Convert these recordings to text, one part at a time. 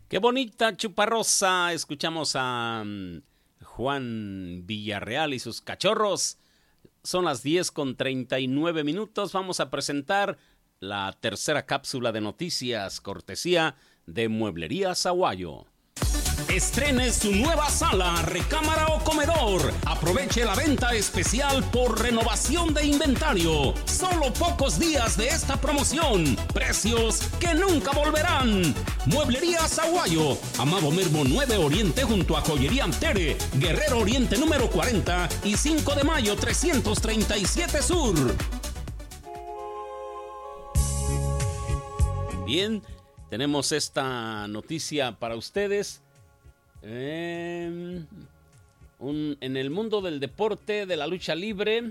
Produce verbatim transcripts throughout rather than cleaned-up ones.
Qué bonita chuparrosa. Escuchamos a um, Juan Villarreal y sus cachorros. Son las diez con treinta y nueve minutos. Vamos a presentar la tercera cápsula de noticias, cortesía de Mueblerías Aguayo. Estrene su nueva sala, recámara o comedor. Aproveche la venta especial por renovación de inventario. Solo pocos días de esta promoción. Precios que nunca volverán. Mueblerías Aguayo, Amado Nervo nueve Oriente junto a Joyería Antere, Guerrero Oriente número cuarenta y cinco de mayo trescientos treinta y siete Sur. Bien, tenemos esta noticia para ustedes. Eh, un, en el mundo del deporte, de la lucha libre,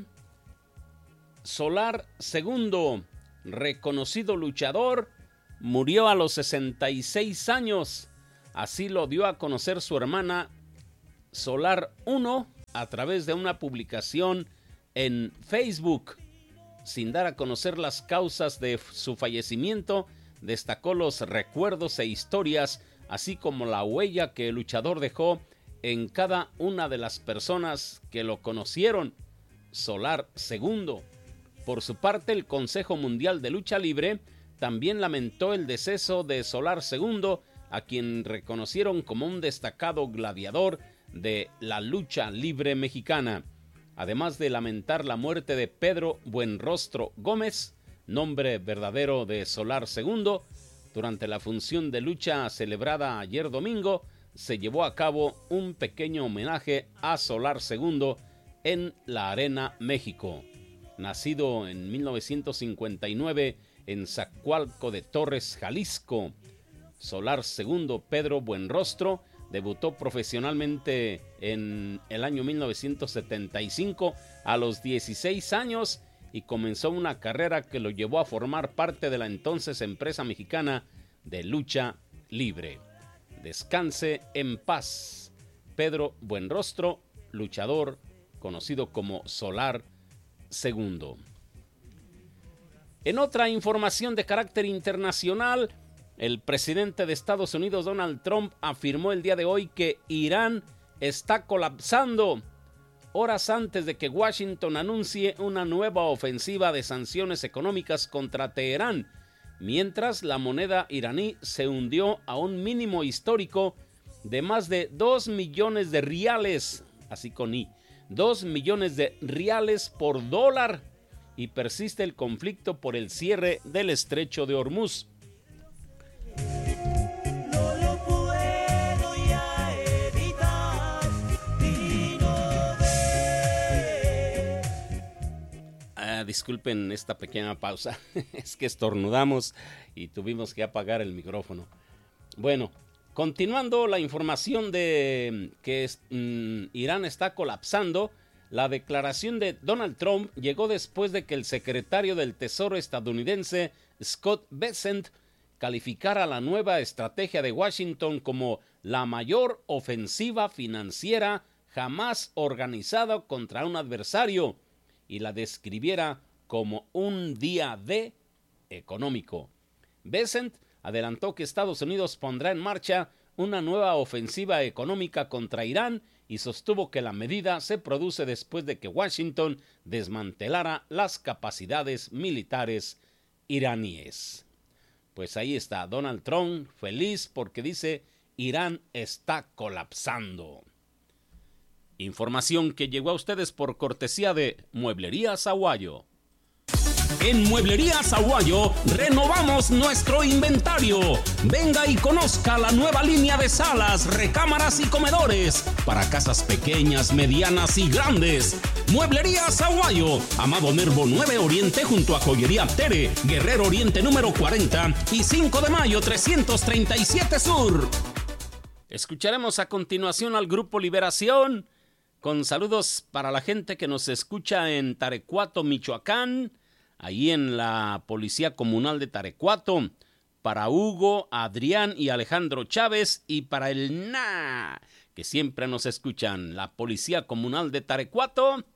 Solar Segundo, reconocido luchador, murió a los sesenta y seis años. Así lo dio a conocer su hermana Solar Uno a través de una publicación en Facebook. Sin dar a conocer las causas de su fallecimiento, destacó los recuerdos e historias, así como la huella que el luchador dejó en cada una de las personas que lo conocieron. Solar Segundo. Por su parte, el Consejo Mundial de Lucha Libre también lamentó el deceso de Solar Segundo, a quien reconocieron como un destacado gladiador de la lucha libre mexicana. Además de lamentar la muerte de Pedro Buenrostro Gómez, nombre verdadero de Solar Segundo, durante la función de lucha celebrada ayer domingo, se llevó a cabo un pequeño homenaje a Solar Segundo en la Arena México. Nacido en mil novecientos cincuenta y nueve en Zacualco de Torres, Jalisco, Solar Segundo Pedro Buenrostro debutó profesionalmente en el año mil novecientos setenta y cinco a los dieciséis años y comenzó una carrera que lo llevó a formar parte de la entonces empresa mexicana de lucha libre. Descanse en paz, Pedro Buenrostro, luchador conocido como Solar Segundo. En otra información de carácter internacional, el presidente de Estados Unidos, Donald Trump, afirmó el día de hoy que Irán está colapsando, horas antes de que Washington anuncie una nueva ofensiva de sanciones económicas contra Teherán, mientras la moneda iraní se hundió a un mínimo histórico de más de dos millones de riales, así con I, dos millones de riales por dólar, y persiste el conflicto por el cierre del estrecho de Hormuz. Disculpen esta pequeña pausa, es que estornudamos y tuvimos que apagar el micrófono. Bueno, continuando la información de que mmm, Irán está colapsando, la declaración de Donald Trump llegó después de que el secretario del Tesoro estadounidense, Scott Bessent, calificara la nueva estrategia de Washington como la mayor ofensiva financiera jamás organizada contra un adversario, y la describiera como un día D económico. Bessent adelantó que Estados Unidos pondrá en marcha una nueva ofensiva económica contra Irán y sostuvo que la medida se produce después de que Washington desmantelara las capacidades militares iraníes. Pues ahí está Donald Trump feliz porque dice Irán está colapsando. Información que llegó a ustedes por cortesía de Mueblerías Aguayo. En Mueblerías Aguayo renovamos nuestro inventario. Venga y conozca la nueva línea de salas, recámaras y comedores para casas pequeñas, medianas y grandes. Mueblerías Aguayo, Amado Nervo nueve Oriente junto a Joyería Antere, Guerrero Oriente número cuarenta y cinco de mayo trescientos treinta y siete Sur. Escucharemos a continuación al Grupo Liberación, con saludos para la gente que nos escucha en Tarecuato, Michoacán, ahí en la Policía Comunal de Tarecuato, para Hugo, Adrián y Alejandro Chávez, y para el N A, que siempre nos escuchan, la Policía Comunal de Tarecuato.